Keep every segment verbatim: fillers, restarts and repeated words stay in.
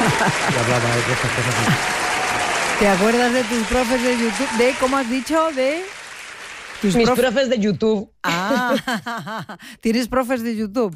y hablaba de estas cosas. ¿Te acuerdas de tus profes de YouTube? ¿De, cómo has dicho? De... Tus Mis prof... profes de YouTube. Ah, ¿tienes profes de YouTube?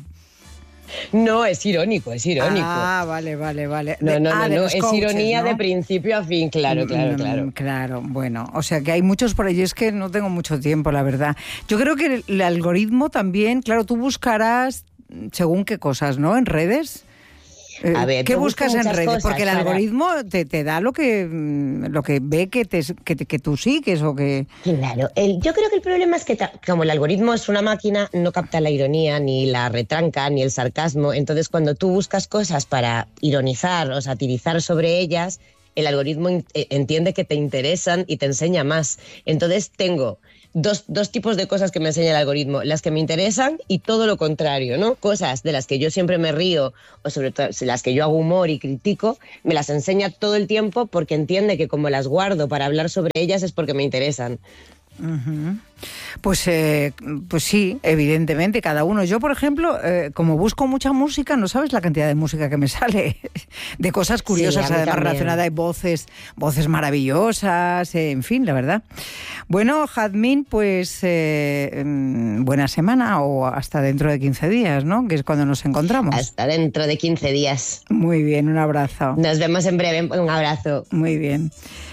No, es irónico, es irónico. Ah, vale, vale, vale. No, no, ah, no, no. es coaches, ironía, ¿no? De principio a fin, claro, claro, claro. Mm, claro, bueno, o sea que hay muchos por ahí, es que no tengo mucho tiempo, la verdad. Yo creo que el, el algoritmo también, claro, tú buscarás según qué cosas, ¿no? En redes. A ver, ¿qué buscas en redes? Porque el para... algoritmo te, te da lo que lo que ve que, te, que, que tú sigues o que... Claro, el, yo creo que el problema es que ta, como el algoritmo es una máquina, no capta la ironía, ni la retranca, ni el sarcasmo. Entonces, cuando tú buscas cosas para ironizar o satirizar sobre ellas, el algoritmo entiende que te interesan y te enseña más. Entonces, tengo... Dos, dos tipos de cosas que me enseña el algoritmo, las que me interesan y todo lo contrario, ¿no? Cosas de las que yo siempre me río o sobre todo las que yo hago humor y critico, me las enseña todo el tiempo porque entiende que como las guardo para hablar sobre ellas es porque me interesan. Uh-huh. Pues, eh, pues sí, evidentemente, cada uno. Yo, por ejemplo, eh, como busco mucha música, no sabes la cantidad de música que me sale, de cosas curiosas, sí, además relacionadas, hay voces, voces maravillosas, eh, en fin, la verdad. Bueno, Jazmín, pues eh, buena semana o hasta dentro de quince días, ¿no? Que es cuando nos encontramos. Hasta dentro de quince días. Muy bien, un abrazo. Nos vemos en breve, un abrazo. Muy bien.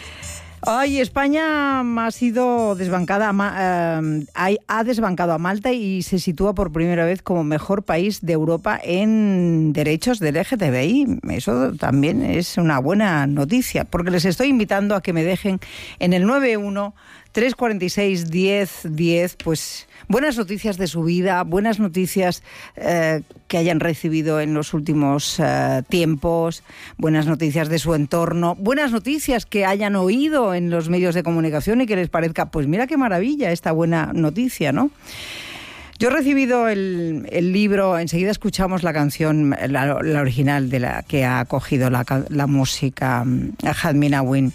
Ay, España ha sido desbancada, eh, ha desbancado a Malta y se sitúa por primera vez como mejor país de Europa en derechos del L G T B I. Eso también es una buena noticia, porque les estoy invitando a que me dejen en el nueve uno tres cuatro seis diez diez, pues buenas noticias de su vida, buenas noticias eh, que hayan recibido en los últimos eh, tiempos, buenas noticias de su entorno, buenas noticias que hayan oído en los medios de comunicación y que les parezca, pues mira qué maravilla esta buena noticia, ¿no? Yo he recibido el, el libro, enseguida escuchamos la canción, la, la original de la que ha cogido la, la música Jazmín Awin.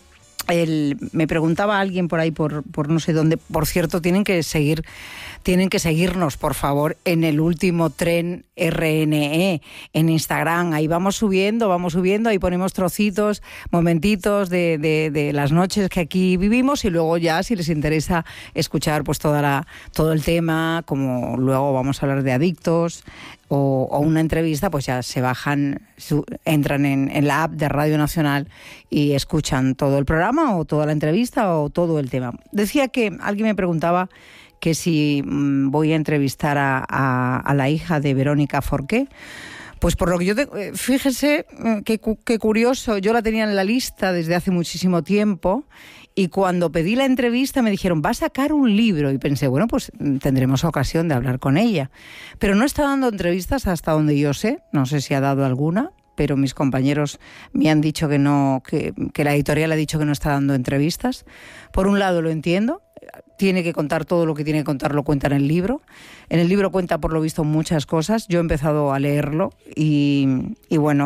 El, me preguntaba alguien por ahí, por, por no sé dónde, por cierto, tienen que seguir, tienen que seguirnos, por favor, en el último tren R N E, en Instagram. Ahí vamos subiendo, vamos subiendo, ahí ponemos trocitos, momentitos de, de, de las noches que aquí vivimos y luego ya, si les interesa escuchar pues toda la, todo el tema, como luego vamos a hablar de adictos, O, o una entrevista, pues ya se bajan, su, entran en, en la app de Radio Nacional y escuchan todo el programa o toda la entrevista o todo el tema. Decía que alguien me preguntaba que si mmm, voy a entrevistar a, a, a la hija de Verónica Forqué. Pues por lo que yo te, fíjese qué que curioso, yo la tenía en la lista desde hace muchísimo tiempo. Y cuando pedí la entrevista me dijeron, va a sacar un libro. Y pensé, bueno, pues tendremos ocasión de hablar con ella. Pero no está dando entrevistas hasta donde yo sé. No sé si ha dado alguna, pero mis compañeros me han dicho que no, que, que la editorial ha dicho que no está dando entrevistas. Por un lado lo entiendo. Tiene que contar todo lo que tiene que contar, lo cuenta en el libro. En el libro cuenta, por lo visto, muchas cosas. Yo he empezado a leerlo y, y bueno...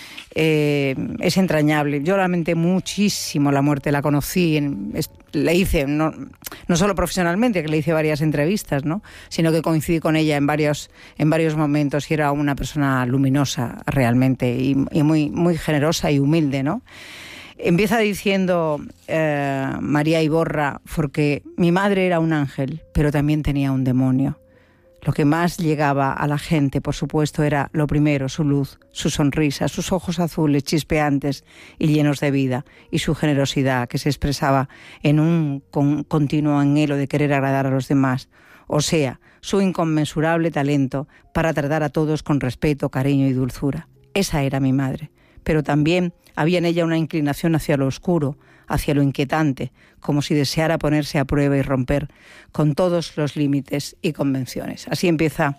Eh, es entrañable. Yo lamenté muchísimo la muerte, la conocí, en, es, le hice, no, no solo profesionalmente, que le hice varias entrevistas, ¿no? Sino que coincidí con ella en varios, en varios momentos y era una persona luminosa realmente y, y muy, muy generosa y humilde, ¿no? Empieza diciendo eh, María Iborra, porque mi madre era un ángel, pero también tenía un demonio. Lo que más llegaba a la gente, por supuesto, era lo primero, su luz, su sonrisa, sus ojos azules, chispeantes y llenos de vida, y su generosidad, que se expresaba en un con, continuo anhelo de querer agradar a los demás. O sea, su inconmensurable talento para tratar a todos con respeto, cariño y dulzura. Esa era mi madre. Pero también había en ella una inclinación hacia lo oscuro, hacia lo inquietante, como si deseara ponerse a prueba y romper con todos los límites y convenciones. Así empieza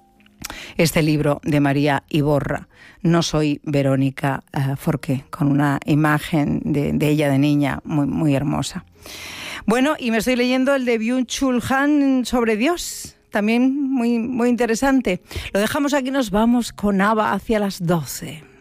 este libro de María Iborra, No soy Verónica uh, Forqué, con una imagen de, de ella de niña muy, muy hermosa. Bueno, y me estoy leyendo el de Byung-Chul Han sobre Dios, también muy, muy interesante. Lo dejamos aquí, nos vamos con ABBA hacia las doce.